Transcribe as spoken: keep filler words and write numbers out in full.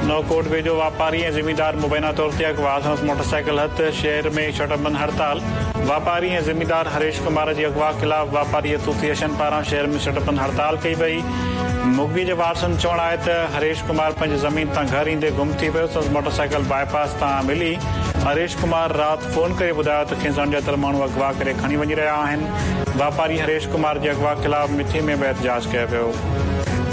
नौकोट वेझो वापारी ऐं ज़मींदार मुबैना तौर ते अगवा संदसि मोटरसाइकिल हथ शहर में शटरबंद हड़ताल वापारी ऐं ज़मींदार हरेश कुमार जी अगवा ख़िलाफ़ वापारी एसोसिएशन पारां शहर में शटरबंद हड़ताल कई वई। मुगी जे वारसनि चवण आहे त हरेश कुमार पंहिंजी ज़मीन तां घर ईंदे गुम थी वियो। संदसि मोटरसाइकिल बाईपास तां मिली। हरेश कुमार राति फोन करे ॿुधायो त खेसि अणॼातल माण्हू अगवा करे खणी वञी रहिया आहिनि। वापारी हरेश कुमार जे अगवा ख़िलाफ़ मिठी में बि एहतजाज कयो वियो।